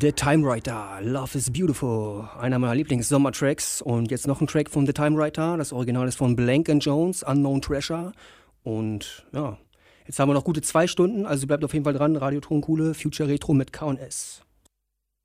The Time Writer, Love is Beautiful, einer meiner Lieblings-Sommertracks. Und jetzt noch ein Track von The Time Writer. Das Original ist von Blank & Jones, Unknown Treasure. Und ja, jetzt haben wir noch gute 2 Stunden, also bleibt auf jeden Fall dran. Radio Tonkuhle, Future Retro mit K&S.